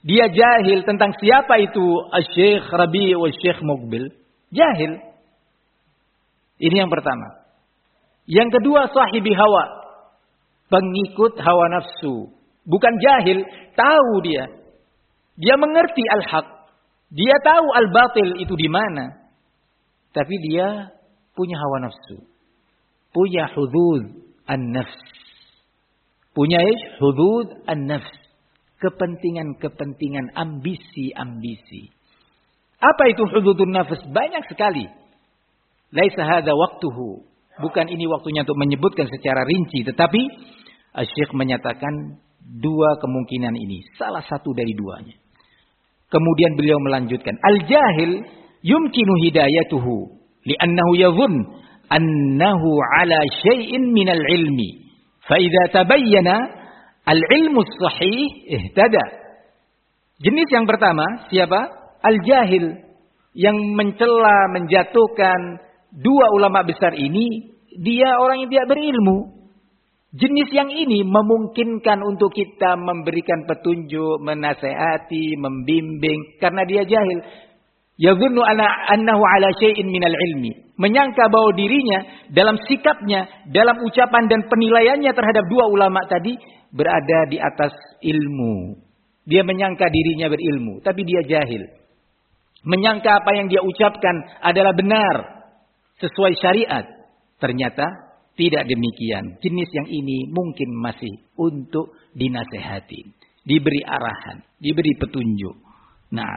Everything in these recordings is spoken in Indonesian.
Dia jahil tentang siapa itu Syekh Rabi' wa Syekh Muqbil. Jahil. Ini yang pertama. Yang kedua, sahibi hawa. Pengikut hawa nafsu. Bukan jahil, tahu dia. Dia mengerti al-haq. Dia tahu al-batil itu di mana. Tapi dia punya hawa nafsu. Punya hudud an-nafs. Punya hudud an-nafs. Kepentingan-kepentingan, ambisi-ambisi. Apa itu hududun nafs? Banyak sekali. Laisa hadza waqtuhu. Bukan ini waktunya untuk menyebutkan secara rinci. Tetapi Syekh menyatakan dua kemungkinan ini. Salah satu dari duanya. Kemudian beliau melanjutkan. Al-jahil yumkinu hidayatuhu. Liannahu yadhun annahu ala syai'in minal ilmi. Fa'idha tabayyana al-ilmu sahih ihtada. Jenis yang pertama, siapa? Al-jahil. Yang mencela, menjatuhkan dua ulama besar ini, dia orang yang tidak berilmu. Jenis yang ini memungkinkan untuk kita memberikan petunjuk, menasehati, membimbing. Karena dia jahil. Yadhunnu annahu ala syai'in minal ilmi. Menyangka bahwa dirinya dalam sikapnya, dalam ucapan dan penilaiannya terhadap dua ulama tadi berada di atas ilmu. Dia menyangka dirinya berilmu, tapi dia jahil. Menyangka apa yang dia ucapkan adalah benar, sesuai syariat. Ternyata tidak demikian. Jenis yang ini mungkin masih untuk dinasehati, diberi arahan, diberi petunjuk. Nah,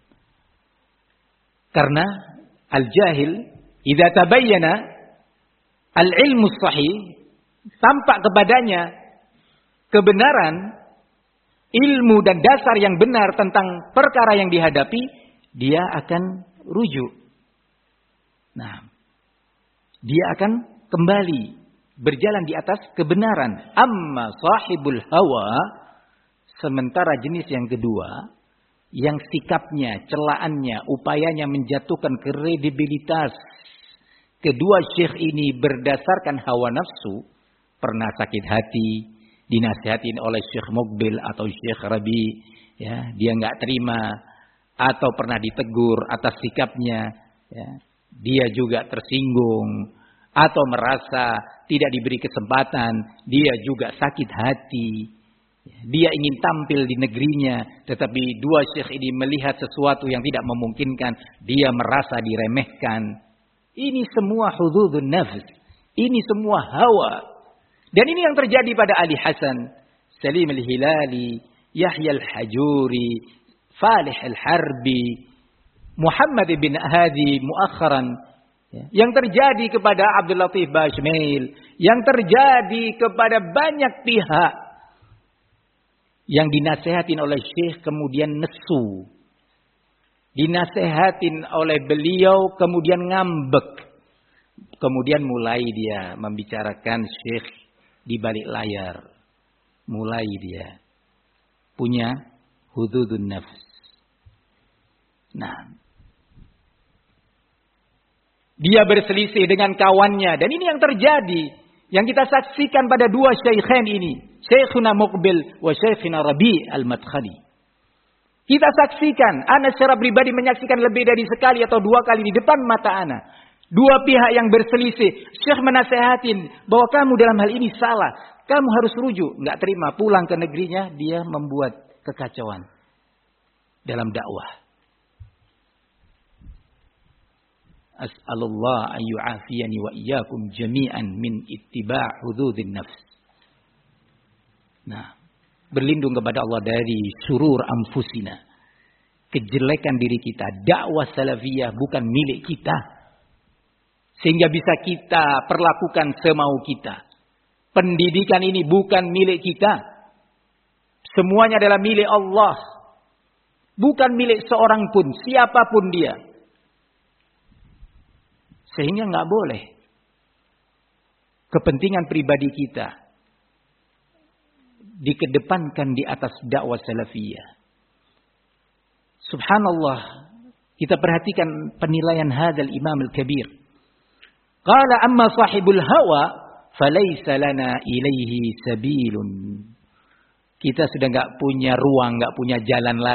karena al-jahil idza tabayyana al-ilmu sahih, tampak kepadanya kebenaran, ilmu dan dasar yang benar tentang perkara yang dihadapi, dia akan rujuk. Nah, dia akan kembali berjalan di atas kebenaran. Amma sahibul hawa, sementara jenis yang kedua, yang sikapnya, celaannya, upayanya menjatuhkan kredibilitas kedua syekh ini berdasarkan hawa nafsu, pernah sakit hati, dinasihatin oleh Syekh Muqbil atau Syekh Rabi, ya, dia nggak terima, atau pernah ditegur atas sikapnya, ya, dia juga tersinggung, atau merasa tidak diberi kesempatan, dia juga sakit hati, dia ingin tampil di negerinya, tetapi dua syekh ini melihat sesuatu yang tidak memungkinkan, dia merasa diremehkan. Ini semua hududun nafs, ini semua hawa. Dan ini yang terjadi pada Ali Hasan, Salim al-Hilali, Yahya al-Hajuri, Falih al-Harbi, Muhammad bin Hadi muakharan. Yang terjadi kepada Abdul Latif Bashmail, yang terjadi kepada banyak pihak yang dinasehatin oleh Syekh kemudian nesu. Dinasehatin oleh beliau kemudian ngambek. Kemudian mulai dia membicarakan Syekh di balik layar. Mulai dia punya hududun nafs. Nah, dia berselisih dengan kawannya. Dan ini yang terjadi. Yang kita saksikan pada dua syaikhain ini. Syekhuna Muqbil wa Syekhuna Rabi' al-Madkhali. Kita saksikan. Ana secara pribadi menyaksikan lebih dari sekali atau dua kali di depan mata ana. Dua pihak yang berselisih. Syekh menasehatin bahwa kamu dalam hal ini salah. Kamu harus rujuk. Nggak terima. Pulang ke negerinya. Dia membuat kekacauan dalam dakwah. As'alullah an yu'afiyani wa iyyakum jami'an min ittiba' hududin nafs. Nah, berlindung kepada Allah dari syurur anfusina. Kejelekan diri kita. Dakwah salafiyah bukan milik kita. Sehingga bisa kita perlakukan semau kita. Pendidikan ini bukan milik kita. Semuanya adalah milik Allah. Bukan milik seorang pun, siapapun dia. Sehingga nggak boleh kepentingan pribadi kita dikedepankan di atas dakwah salafiyah. Subhanallah, kita perhatikan penilaian hadzal Imam al-Kabir. Qala amma sahibul hawa falaysa lana ilaihi sabilun. Kita sudah nggak punya ruang, nggak punya jalan lagi.